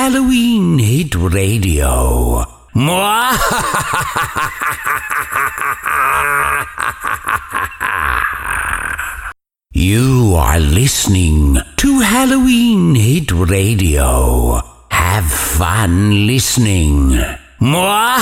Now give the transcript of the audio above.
Halloween Hit Radio. You are listening to Halloween Hit Radio. Have fun listening.